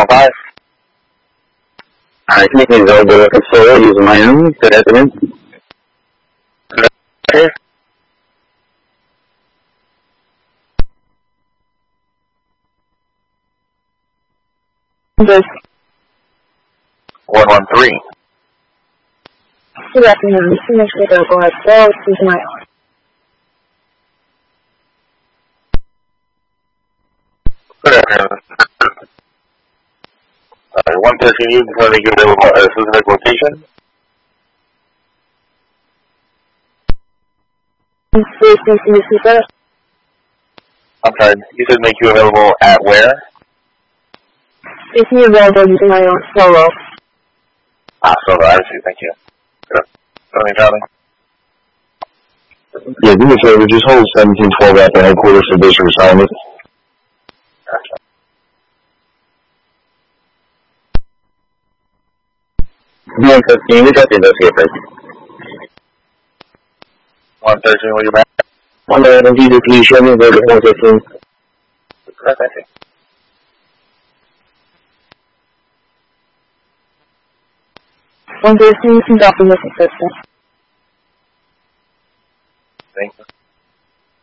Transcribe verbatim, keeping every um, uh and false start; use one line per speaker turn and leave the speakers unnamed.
five.
Alright, making available at Solo using my own. Good afternoon.
Okay.
This.
one one three.
Good afternoon. Phoenix available at Solo using my own.
Good afternoon. Uh, one thirteen, you can make you available at a specific location.
Please continue to better.
I'm sorry, you said make you available at where?
Please be available using my own Solo.
Ah, so I see, thank you. Good. Something, Charlie?
Yeah, do me a favor, just hold seventeen twelve at the headquarters for basic assignment.
Gotcha.
one fifteen, we got the investigator.
one thirteen, will you back?
one eleven, please show me where the one fifteen.
Correct, thank you.
one thirteen, conducting this assistance.